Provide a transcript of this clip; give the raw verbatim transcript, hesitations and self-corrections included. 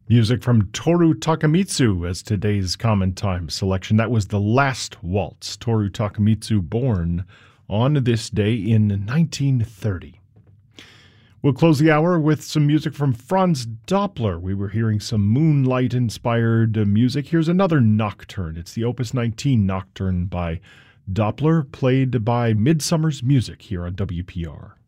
Music from Toru Takemitsu as today's Common Time selection. That was The Last Waltz, Toru Takemitsu, born on this day in nineteen thirty. We'll close the hour with some music from Franz Doppler. We were hearing some Moonlight-inspired music. Here's another nocturne. It's the Opus nineteen Nocturne by Doppler, played by Midsummer's Music here on W P R.